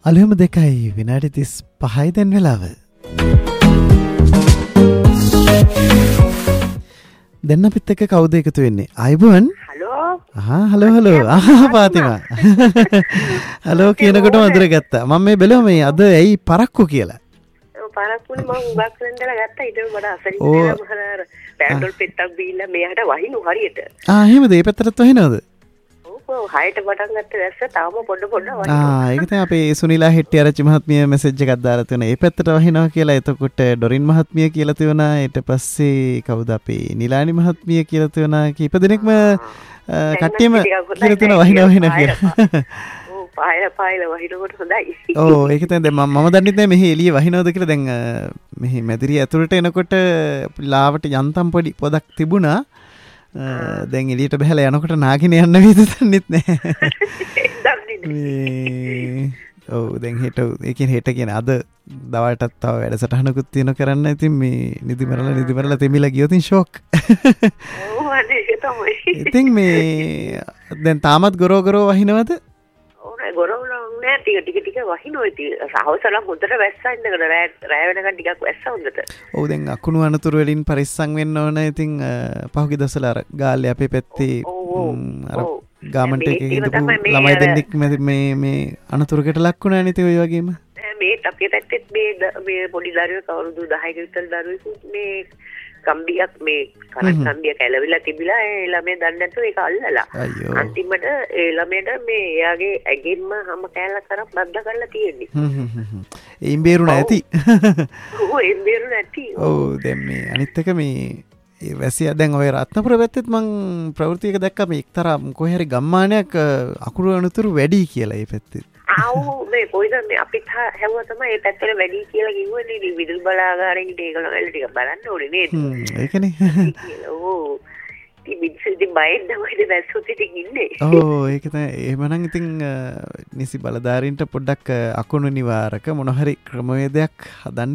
අලුයම 2යි විනාඩි 35යි දැන් වෙලාව. දැන් අපිත් එක්ක කවුද එකතු වෙන්නේ? ආයිබුවන්. හලෝ. හලෝ. පාතිමා. හලෝ කියනකොට මඳුර ගත්තා. මම මේ බැලුවා මේ අද ඇයි පරක්කු කියලා. පරක්කුනේ මම උගක් වෙන්දලා ගත්තා. ඊට මට අසරින් මහර පැට්‍රෝල් පෙට්ටක් බීලා මෙයාට වහිනු හරියට. එහෙමද? මේ පැත්තටත් වහිනවද? ඔව් හයට පටන් ගත්ත දැස්ස තාම පොඩ වහිනවා. ඒක තමයි අපේ සුනිලා හෙට්ටි ආරච්චි මහත්මිය මෙසේජ් එකක් දාලා තියෙනවා. මේ පැත්තට වහිනවා කියලා. එතකොට ඩොරින් මහත්මිය කියලා තියෙනවා. ඊට පස්සේ කවුද අපේ නිලානි මහත්මිය කියලා තියෙනවා. කීප දෙනෙක්ම කට්ටියම කියලා තියෙනවා වහිනවා කියලා. පායල වහිනකොට හොඳයි. ඔව් ඒක තමයි දැන් මම දන්නේ නැහැ මෙහි එළිය වහිනවද කියලා. දැන් මෙහි මැදිරිය ඇතුළට එනකොට ලාවට යන්තම් පොඩි පොදක් තිබුණා. දැන් එළියට බහලා යනකොට නාගෙන යන්න වේද දන්නෙත් නැහැ. ඔව් දැන් හෙට ඒ කියන්නේ හෙට කියන අද දවල්ටත් තව වැඩසටහනකුත් තියෙන කරන්න. ඉතින් මේ නිදිමරලා තෙමිලා ගියොත් ෂොක්. ඔව් අනේ තමයි. ඉතින් මේ දැන් තාමත් ගොරෝ වහිනවද? ගොරවල නෑ ටික වහිනෝ ඉතින් සහවසලා හොඳට වැස්සා ඉන්නකද රෑ වෙනකන් ටිකක් වැස්සා හොඳට. ඔව් දැන් අකුණු අනතුරු වලින් පරිස්සම් වෙන්න ඕන. ඉතින් පහුගිය දවස්වල අර ගාල්ලේ අපේ පැත්තේ අර ගාමන්ට් එකේ හිටපු ළමයි දෙන්නෙක් මේ අනතුරකට ලක් වුණා නේ. ඉතින් ඔය වගේම මේ අපේ පැත්තෙත් මේ පොඩි දරුවෙක් අවුරුදු 10ක විතර දරුවෙකුත් මේ කම්බියක් මේ කරත් කම්බියක් ඇලවිලා තිබිලා ඒ ළමයා දන්නේ නැතුව ඒක අල්ලලා. අන්තිමට ඒ ළමයට මේ එයාගේ ඇගෙන්ම හැම කෑල්ලක් කරක් බද්දා කරලා තියෙන්නේ. එයින් බේරුණා ඇති. ඔව් එයින් බේරුණා ඇති. ඔව් දැන් මේ අනිත් එක මේ වැසියා දැන් ඔය රත්නපුර පැත්තෙත් මං ප්‍රවෘත්තියක දැක්කා මේ එක්තරා කොහේ හරි ගම්මානයක් අකුරු අනුතුරු වැඩි කියලා ඒ පැත්තේ. මේ කොයිද මේ අපිත් හැවුවා තමයි මේ පැත්තට වැඩි කියලා කිව්වනේ නේ විදුලි බලාගාරෙන් ඒගොල්ලෝ එල්ල ටික බලන්න ඕනේ නේද? ඒකනේ. ඔව්. ඉතින් බයෙන් තමයි දැස්සොත් ඉතින් ඉන්නේ. ඔව් ඒක තමයි. එහෙමනම් ඉතින් නිසි බලධාරීන්ට පොඩ්ඩක් අකුණු නිවාරක මොන හරි ක්‍රමවේදයක් හදන්න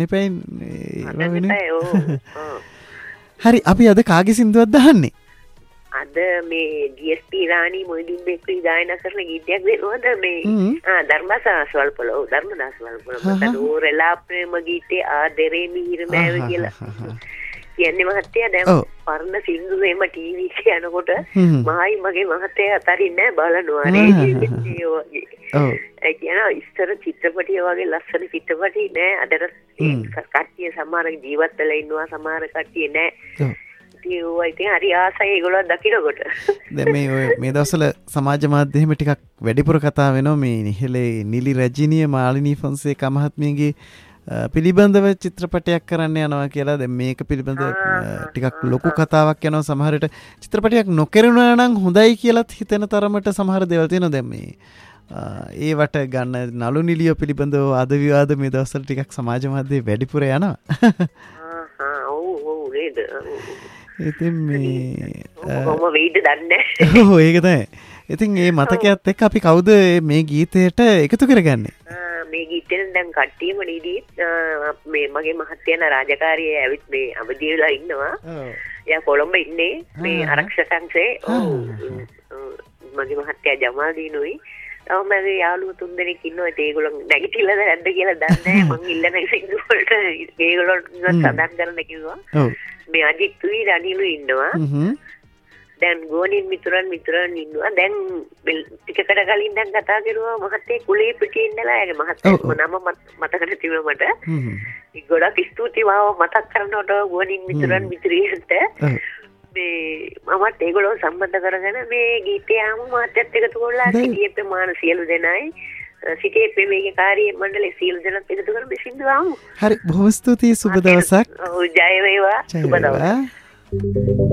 එපයි. හරි අපි අද කාගේ සින්දුවක්ද අහන්නේ? අද මේ DSP රාණි මොයිදින් බෙක්‍රි ගායනා කරන ගීතයක් දෙනවද මේ ධර්මදාස වල්පොල මට දෝරලා ප්‍රේම ගීතේ ආදරේ මිහිර මෑව කියලා කියන්නේ මහත්තයා දැන් පරණ සින්දු මේම ටීවී එකේ යනකොට මහයි මගේ මහත්තයා අතරින්නේ බලනවා නේ ඒ කියනවා ඉස්තර චිත්‍රපටිය වගේ ලස්සන චිත්‍රපටි නෑ අදට කට්ටිය සමහර ජීවත් වෙලා ඉන්නවා සමහර කට්ටිය නෑ ඉතින් හරි ආසයි ඒගොල්ලෝ දකින්නකොට. දැන් මේ දවස්වල සමාජ මාධ්‍ය එහෙම ටිකක් වැඩිපුර කතා වෙනවා මේ නිහලේ නිලි රජිනිය මාලිනී ෆොන්සේකා මහත්මියගේ පිළිබඳව චිත්‍රපටයක් කරන්න යනවා කියලා. දැන් මේක පිළිබඳව ටිකක් ලොකු කතාවක් යනවා. සමහර විට චිත්‍රපටයක් නොකරනවා නම් හොඳයි කියලාත් හිතෙන තරමට සමහර දේවල් තියෙනවා. දැන් මේ ඒවට ගන්න නළු නිලිය පිළිබඳව ආද විවාද මේ දවස්වල ටිකක් සමාජ මාධ්‍යයේ වැඩිපුර යනවා. ඔව් නේද. ඉතින් මේ කොහොම වෙයිද දන්නේ නැහැ. ඔව් ඒක තමයි. ඉතින් මේ මතකයත් එක්ක අපි කවුද මේ ගීතයට එකතු කරගන්නේ? මේ ගීතෙන් දැන් කට්ටියම නීදී මේ මගේ මහත්තයා රාජකාරියේ ඇවිත් මේ අවදි වෙලා ඉන්නවා. එයා කොළඹ ඉන්නේ මේ ආරක්ෂක අංශේ. මගේ මහත්තයා ජමාල් දිනුයි. තව මගේ යාළුවෝ තුන්දෙනෙක් ඉන්නවා. ඒගොල්ලෝ නැගිටිලාද නැද්ද කියලා දන්නේ නැහැ. මං ඉල්ලන සින්දු වලට ඒගොල්ලෝ සඳහන් කරන්න කිව්වා. මේ අජිත්තුයි රනිලු ඉන්නවා. දැන් ගෝනින් මිතුරන් ඉන්නවා. දැන් ටිකකට කලින් දැන් කතා කරුවා මහත්තයා කුලේ පිටින් ඉඳලා යාගේ මහත්තයා නම මතකට තිබුණා මට. ගොඩක් ස්තුතියි මාව මතක් කරනකොට ගෝනින් මිතුරියන්ට. මේ මමත් ඒගොල්ලෝ සම්බන්ධ කරගෙන මේ ගීතය ආම මාත්‍යත් එකතු කරලා සිටියේ මාන සියලු දෙනායි සිටියේ මේකේ කාර්ය මණ්ඩලයේ සියලු දෙනාත් එකතු කරලා මේ සින්දුව ආමු. හරි බොහොම ස්තුතියි සුබ දවසක්. ඔව් ජය වේවා සුබ දවසක්.